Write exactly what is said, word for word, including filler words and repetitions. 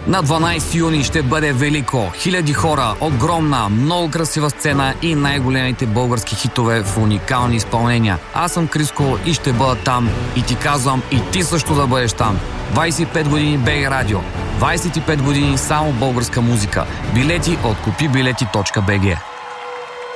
На дванайсети юни ще бъде велико. Хиляди хора, огромна, много красива сцена и най-големите български хитове в уникални изпълнения. Аз съм Криско и ще бъда там. И ти казвам, и ти също да бъдеш там. двайсет и пет години БГ Радио. двайсет и пет години само българска музика. Билети от купи билети точка би джи.